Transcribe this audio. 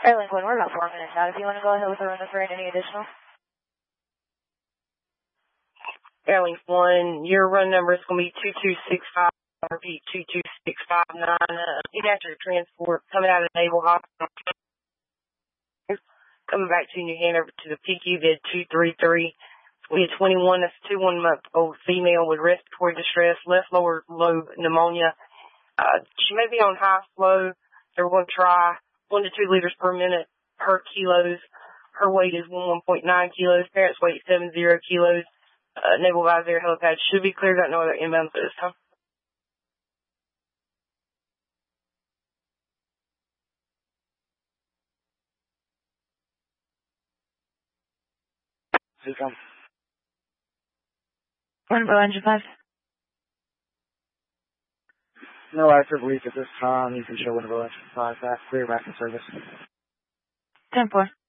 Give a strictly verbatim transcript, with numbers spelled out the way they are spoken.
Airlink one, we're about four minutes out. If you want to go ahead with a run of freight, any additional? Airlink one, your run number is going to be two two six five, repeat two two six five nine, uh, pediatric transport coming out of Naval Hospital. Coming back to New Hanover to the P Q bid two three three. We had twenty-one, that's a two one month old female with respiratory distress, left lower lobe pneumonia. Uh, she may be on high flow. They're going to try one to two liters per minute per kilos. Her weight is one point nine kilos. Parents weight seven zero kilos. Uh, naval visor helipad should be cleared. Got no other inbound at this time. One for engine five. No active leak at this time. You can show one of the five back clear back in service. ten four.